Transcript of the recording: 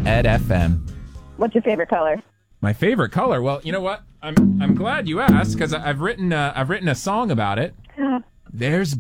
Ed FM. What's your favorite color? My favorite color? Well, you know what? I'm glad you asked because I've written a song about it. There's